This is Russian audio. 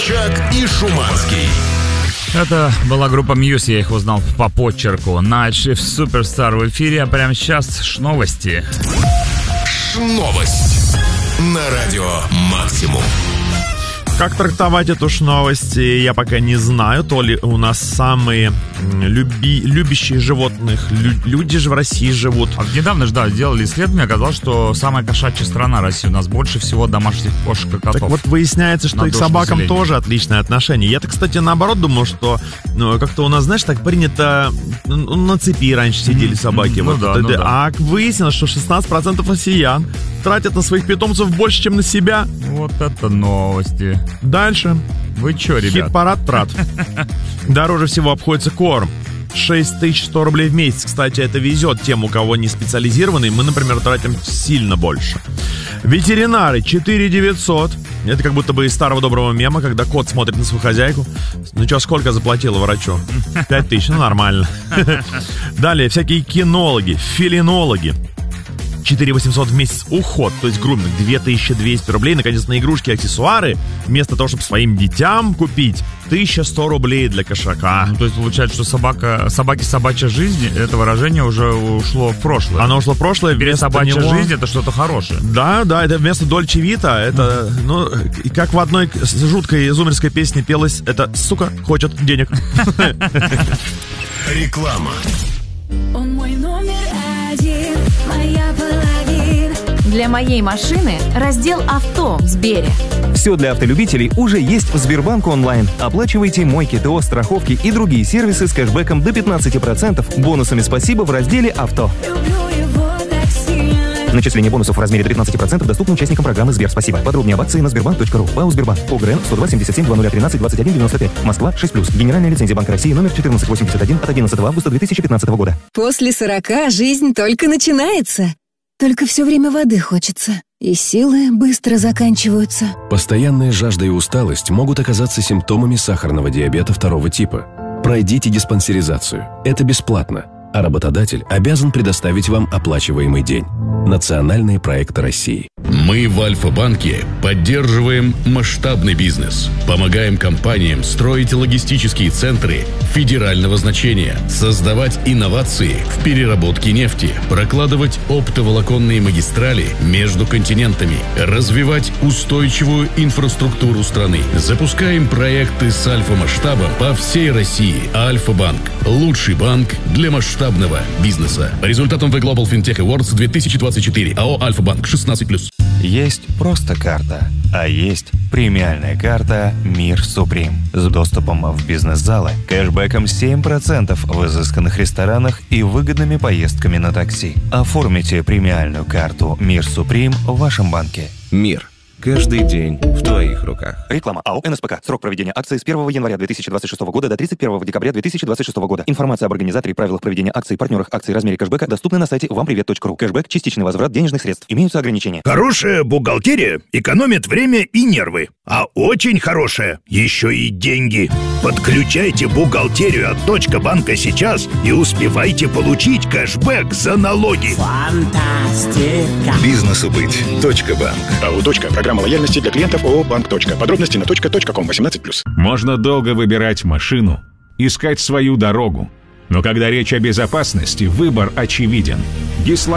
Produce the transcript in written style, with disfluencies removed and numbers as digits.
Собчак и Шуманский. Это была группа Muse, я их узнал по почерку. Night Shift Superstar в эфире, а прямо сейчас новости. Новость на радио Максимум. Как трактовать эту новость, я пока не знаю. То ли у нас самые любящие животных люди же в России живут. А недавно же, сделали исследование, оказалось, что самая кошачья страна России. У нас больше всего домашних кошек и котов. Так вот выясняется, что и к собакам населения тоже отличное отношение. Я-то, кстати, наоборот думал, что как-то у нас, знаешь, так принято, на цепи раньше сидели собаки. А выяснилось, что 16% россиян тратят на своих питомцев больше, чем на себя. Вот это новости. Дальше. Вы чё, ребят? Хит-парад трат. Дороже всего обходится корм. 6100 рублей в месяц. Кстати, это везет тем, у кого не специализированный. Мы, например, тратим сильно больше. Ветеринары 4900. Это как будто бы из старого доброго мема, когда кот смотрит на свою хозяйку. Ну что, сколько заплатила врачу? 5000, нормально. Далее, всякие кинологи, фелинологи. 4800 в месяц уход, то есть груминг, 2200 рублей, наконец, на игрушки и аксессуары, вместо того, чтобы своим детям купить, 1100 рублей для кошака. То есть получается, что собаки собачья жизнь, это выражение уже ушло в прошлое. Оно ушло в прошлое. Теперь собачья жизнь — это что-то хорошее. Да, это вместо Дольче Вита, это, и как в одной жуткой зумерской песне пелось, это, сука, хочет денег. Реклама. Он мой номер один, моя половина. Для моей машины раздел «Авто» в Сбере. Все для автолюбителей уже есть в Сбербанк онлайн. Оплачивайте мойки, ТО, страховки и другие сервисы с кэшбэком до 15%, бонусами «Спасибо» в разделе «Авто». Начисление бонусов в размере до 15% доступно участникам программы «Сбер Спасибо». Подробнее об акции на sberbank.ru. ПАО «Сбербанк». ОГРН 102-77-00-13-21-95. Москва, 6+. Генеральная лицензия Банка России номер 1481 от 11 августа 2015 года. После 40 жизнь только начинается. Только все время воды хочется. И силы быстро заканчиваются. Постоянная жажда и усталость могут оказаться симптомами сахарного диабета 2 типа. Пройдите диспансеризацию. Это бесплатно. А работодатель обязан предоставить вам оплачиваемый день. Национальные проекты России. Мы в Альфа-банке поддерживаем масштабный бизнес, помогаем компаниям строить логистические центры федерального значения, создавать инновации в переработке нефти, прокладывать оптоволоконные магистрали между континентами, развивать устойчивую инфраструктуру страны. Запускаем проекты с альфа-масштабом по всей России. Альфа-банк – лучший банк для масштабного бизнеса. По результатам The Global FinTech Awards 2024. АО «Альфа-банк» 16+. Есть просто карта, а есть премиальная карта «Мир Суприм» с доступом в бизнес-залы, кэшбэком 7% в изысканных ресторанах и выгодными поездками на такси. Оформите премиальную карту «Мир Суприм» в вашем банке. Мир. Каждый день в твоих руках. Реклама. АО «НСПК». Срок проведения акции с 1 января 2026 года до 31 декабря 2026 года. Информация об организаторе, правилах проведения акций, партнерах акций, размере кэшбэка доступны на сайте вампривет.ру. Кэшбэк – частичный возврат денежных средств. Имеются ограничения. Хорошая бухгалтерия экономит время и нервы. А очень хорошая еще и деньги. Подключайте бухгалтерию от Точка.банка сейчас и успевайте получить кэшбэк за налоги. Фантастика. Бизнесу быть. Точка.банк. АО «Точка». Программа лояльности для клиентов ООО «Банк. Точка». Подробности на точка.ком 18+. Можно долго выбирать машину, искать свою дорогу. Но когда речь о безопасности, выбор очевиден.